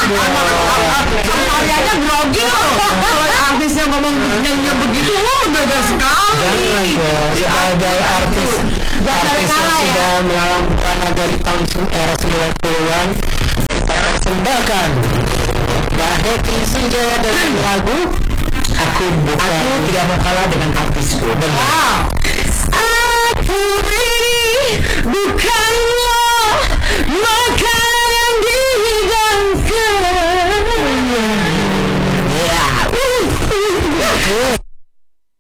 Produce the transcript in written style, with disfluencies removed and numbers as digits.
Karyanya grogi loh. Kalau artisnya ngomong nyanyi begitu, beda sekali. Sebagai artis yang sudah melambungkan dari tahun era 90-an, kita persembahkan Mbak Hetty Sanjaya dengan lagu Aku Tidak Mau Kalah dengan Artisku. Aku ini bukan